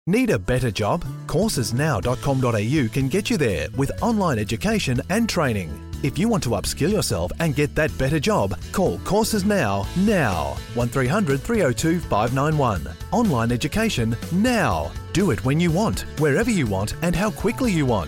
Need a better job? Coursesnow.com.au can get you there with online education and training. If you want to upskill yourself and get that better job, call Courses Now. 1300 302 591. Online education now. Do it when you want, wherever you want, and how quickly you want.